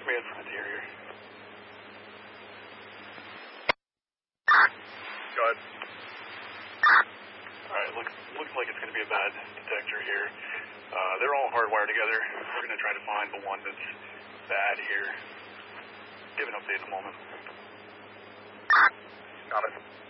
Command Frontier here. Go ahead. Alright, looks like it's going to be a bad detector here. They're all hardwired together. We're going to try to find the one that's bad here. Give an update in a moment. Got it.